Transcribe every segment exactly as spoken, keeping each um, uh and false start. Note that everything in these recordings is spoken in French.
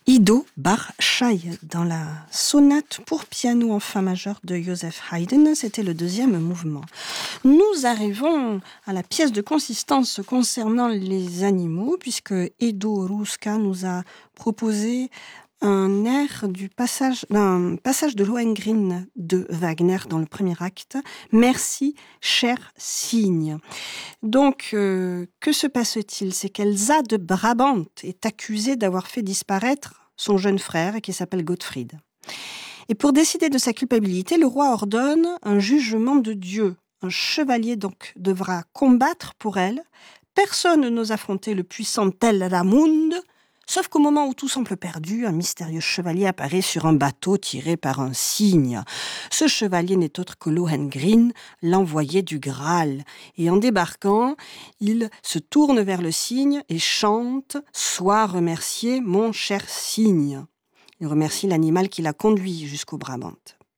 Ido bar Shai dans la sonate pour piano en fa majeur de Joseph Haydn, c'était le deuxième mouvement. Nous arrivons à la pièce de consistance concernant les animaux, puisque Edo Ruska nous a proposé un air du passage, d'un passage de Lohengrin de Wagner dans le premier acte. Merci, cher cygne. Donc, euh, que se passe-t-il ? C'est qu'Elsa de Brabant est accusée d'avoir fait disparaître son jeune frère qui s'appelle Gottfried. Et pour décider de sa culpabilité, le roi ordonne un jugement de Dieu. Un chevalier donc devra combattre pour elle. Personne n'ose affronter le puissant Telramund, sauf qu'au moment où tout semble perdu, un mystérieux chevalier apparaît sur un bateau tiré par un cygne. Ce chevalier n'est autre que Lohengrin, l'envoyé du Graal. Et en débarquant, il se tourne vers le cygne et chante « Sois remercié, mon cher cygne ». Il remercie l'animal qui l'a conduit jusqu'au Brabant.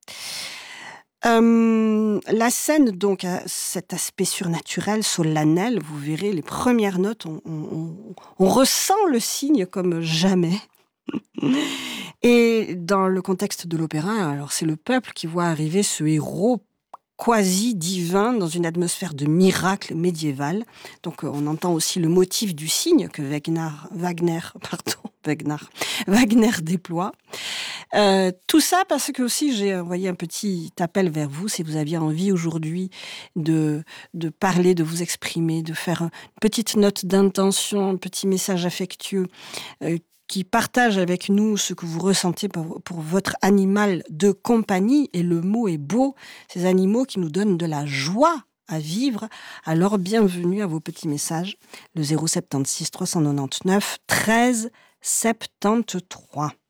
Euh, la scène donc a cet aspect surnaturel, solennel. Vous verrez les premières notes, on, on, on ressent le cygne comme jamais. Et dans le contexte de l'opéra, alors c'est le peuple qui voit arriver ce héros quasi divin dans une atmosphère de miracle médiéval. Donc on entend aussi le motif du cygne que Wagner, Wagner, pardon, Wagner, Wagner déploie. Euh, tout ça parce que aussi j'ai envoyé un petit appel vers vous si vous aviez envie aujourd'hui de, de parler, de vous exprimer, de faire une petite note d'intention, un petit message affectueux euh, qui partage avec nous ce que vous ressentez pour, pour votre animal de compagnie. Et le mot est beau, ces animaux qui nous donnent de la joie à vivre. Alors bienvenue à vos petits messages, le zéro sept six trois neuf neuf treize soixante-treize.